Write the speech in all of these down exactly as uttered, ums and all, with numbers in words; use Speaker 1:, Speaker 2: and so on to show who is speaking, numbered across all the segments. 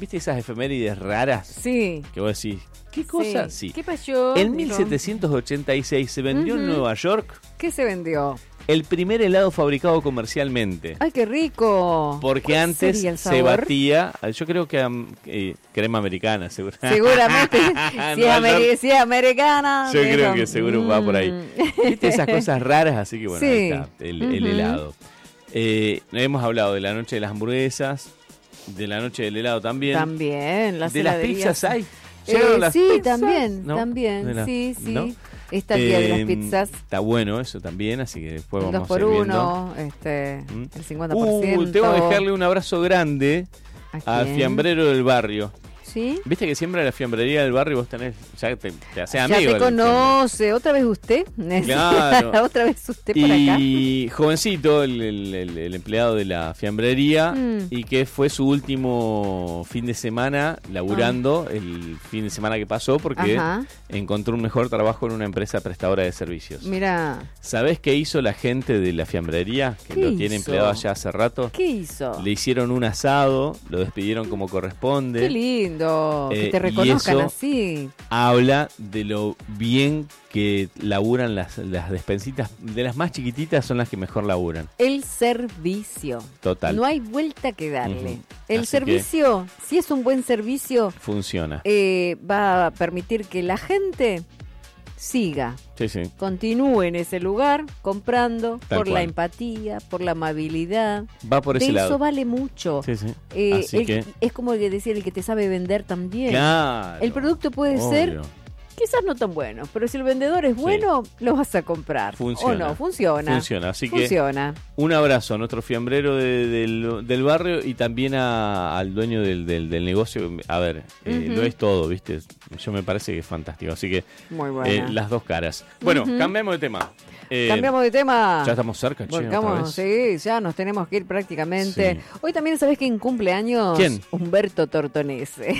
Speaker 1: ¿viste esas efemérides raras?
Speaker 2: Sí.
Speaker 1: Que vos decís, ¿qué cosa?
Speaker 2: Sí.
Speaker 1: Sí.
Speaker 2: ¿Qué pasó?
Speaker 1: En mil setecientos ochenta y seis se vendió uh-huh. en Nueva York.
Speaker 2: ¿Qué se vendió?
Speaker 1: El primer helado fabricado comercialmente.
Speaker 2: ¡Ay, qué rico!
Speaker 1: Porque antes se batía, yo creo que eh, crema americana, seguro.
Speaker 2: Seguramente. si,
Speaker 1: no,
Speaker 2: es ameri- si es americana.
Speaker 1: Yo
Speaker 2: pero...
Speaker 1: creo que seguro mm. va por ahí. ¿Viste esas cosas raras? Así que bueno, sí. ahí está, el, uh-huh. el helado. Eh, hemos hablado de la noche de las hamburguesas, de la noche del helado también.
Speaker 2: También, las
Speaker 1: ¿De las pizzas hay?
Speaker 2: Eh,
Speaker 1: las
Speaker 2: sí,
Speaker 1: pizzas?
Speaker 2: también,
Speaker 1: ¿No?
Speaker 2: también,
Speaker 1: la,
Speaker 2: sí, sí.
Speaker 1: ¿no?
Speaker 2: Está el día eh, de las pizzas.
Speaker 1: Está bueno eso también, así que después vamos
Speaker 2: Dos por
Speaker 1: a ir
Speaker 2: uno,
Speaker 1: viendo.
Speaker 2: este, ¿Mm? el cincuenta por ciento.
Speaker 1: Uh, tengo que dejarle un abrazo grande al fiambrero del barrio.
Speaker 2: ¿Sí?
Speaker 1: Viste que siempre en la fiambrería del barrio vos tenés, ya te, te hace
Speaker 2: ya
Speaker 1: amigo.
Speaker 2: Ya te conoce, otra vez usted.
Speaker 1: Claro.
Speaker 2: Otra vez usted por acá.
Speaker 1: Y jovencito, el, el, el, el empleado de la fiambrería, mm. y que fue su último fin de semana laburando, ah. el fin de semana que pasó, porque Ajá. encontró un mejor trabajo en una empresa prestadora de servicios.
Speaker 2: Mira.
Speaker 1: ¿Sabés qué hizo la gente de la fiambrería? Que lo tiene
Speaker 2: hizo?
Speaker 1: empleado allá hace rato.
Speaker 2: ¿Qué hizo?
Speaker 1: Le hicieron un asado, lo despidieron como corresponde.
Speaker 2: Qué lindo.
Speaker 1: Eh,
Speaker 2: que te reconozcan
Speaker 1: y eso
Speaker 2: así.
Speaker 1: Habla de lo bien que laburan las, las despensitas. De las más chiquititas son las que mejor laburan.
Speaker 2: El servicio.
Speaker 1: Total.
Speaker 2: No hay vuelta que darle.
Speaker 1: Uh-huh.
Speaker 2: El
Speaker 1: Así
Speaker 2: servicio, si es un buen servicio,
Speaker 1: funciona.
Speaker 2: Eh, va a permitir que la gente siga.
Speaker 1: Sí, sí.
Speaker 2: Continúe en ese lugar comprando
Speaker 1: Tal
Speaker 2: por
Speaker 1: cual.
Speaker 2: la empatía, por la amabilidad.
Speaker 1: Va por ese
Speaker 2: de
Speaker 1: lado.
Speaker 2: Eso vale mucho.
Speaker 1: Sí, sí.
Speaker 2: Eh,
Speaker 1: Así
Speaker 2: el,
Speaker 1: que...
Speaker 2: Es como que decir el que te sabe vender también.
Speaker 1: Claro.
Speaker 2: El producto puede
Speaker 1: obvio.
Speaker 2: ser quizás no tan bueno, pero si el vendedor es bueno, sí. lo vas a comprar.
Speaker 1: Funciona.
Speaker 2: ¿O no? Funciona.
Speaker 1: Funciona. Así
Speaker 2: Funciona.
Speaker 1: que un abrazo a nuestro fiambrero de, del, del barrio y también a, al dueño del, del, del negocio. A ver, eh, uh-huh. lo es todo, ¿viste? Yo me parece que es fantástico. Así que
Speaker 2: muy
Speaker 1: eh, las dos caras. Bueno, uh-huh. cambiamos de tema.
Speaker 2: Eh, Cambiamos de tema.
Speaker 1: Ya estamos cerca, che,
Speaker 2: Volcamos, sí, ya nos tenemos que ir prácticamente.
Speaker 1: Sí.
Speaker 2: Hoy también, ¿sabés quién cumple años?
Speaker 1: ¿Quién?
Speaker 2: Humberto Tortonese.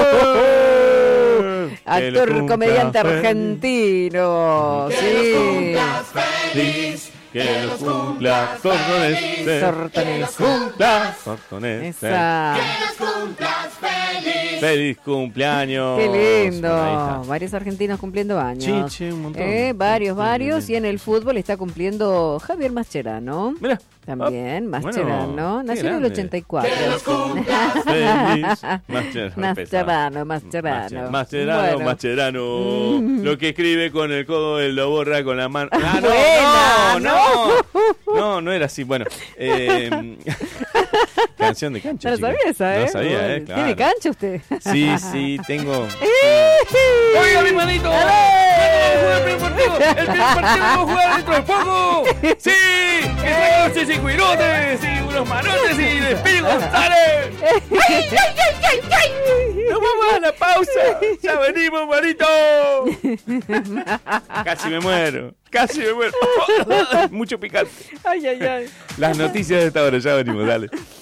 Speaker 1: ¡Oh!
Speaker 2: Actor, comediante argentino.
Speaker 1: Que
Speaker 2: sí.
Speaker 1: los cumplas feliz. Que los cumpla Tortonese.
Speaker 2: Tortonese.
Speaker 1: Cumpla Tortonese.
Speaker 2: Esa.
Speaker 3: Que los cumplas feliz.
Speaker 1: Feliz cumpleaños.
Speaker 2: Qué lindo. Varios argentinos cumpliendo años.
Speaker 1: Chiche, un montón.
Speaker 2: Eh, varios, varios. Y en el fútbol está cumpliendo Javier Mascherano.
Speaker 1: Mira.
Speaker 2: También, Mascherano.
Speaker 1: Bueno,
Speaker 2: nació en el ochenta y cuatro.
Speaker 3: Que los cumplas
Speaker 1: feliz. Mascherano.
Speaker 2: Mascherano, Mascherano.
Speaker 1: Mascherano,
Speaker 2: Bueno.
Speaker 1: Mascherano.
Speaker 2: Mm.
Speaker 1: Lo que escribe con el codo, él lo borra con la mano. Ah, no,
Speaker 2: Buena,
Speaker 1: no, no. No, no era así. Bueno, eh, canción de cancha.
Speaker 2: No lo sabía esa, ¿eh?
Speaker 1: No sabía, ¿eh? Claro.
Speaker 2: ¿Tiene cancha usted?
Speaker 1: Sí, sí, tengo.
Speaker 3: ¡Oiga, mi manito! ¡El primer partido! ¡El primer partido va a jugar dentro de poco! ¡Sí! ¡Que sacarse sin cuirotes! ¡Y unos manotes! ¡Y de Espíritu González! ¡Ay, ay, ay, ay, ay!
Speaker 1: ¡Nos vamos a la pausa! ¡Ya venimos, manito! Casi me muero. Casi me muero. Mucho picante.
Speaker 2: Ay, ay, ay.
Speaker 1: Las noticias de esta hora, ya venimos, dale.